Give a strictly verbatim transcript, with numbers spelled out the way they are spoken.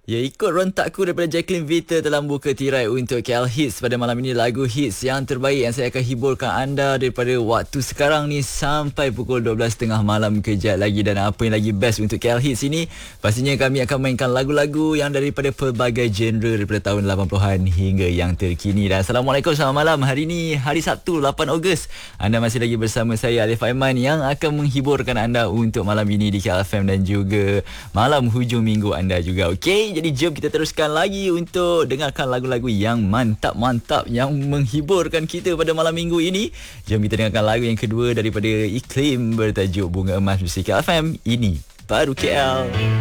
Ya, ikut rontakku daripada Jacqueline Vita telah buka tirai untuk K L Hits pada malam ini. Lagu hits yang terbaik yang saya akan hiburkan anda daripada waktu sekarang ni sampai pukul dua belas tiga puluh malam kejap lagi. Dan apa yang lagi best untuk K L Hits ini, pastinya kami akan mainkan lagu-lagu yang daripada pelbagai genre daripada tahun lapan puluhan hingga yang terkini. Dan Assalamualaikum, selamat malam. Hari ini hari Sabtu lapan Ogos. Anda masih lagi bersama saya Alif Aiman yang akan menghiburkan anda untuk malam ini di K L F M dan juga malam hujung minggu anda juga. Okey, jadi jom kita teruskan lagi untuk dengarkan lagu-lagu yang mantap-mantap yang menghiburkan kita pada malam minggu ini. Jom kita dengarkan lagu yang kedua daripada Iklim bertajuk Bunga Emas bersama K L F M. Ini baru K L.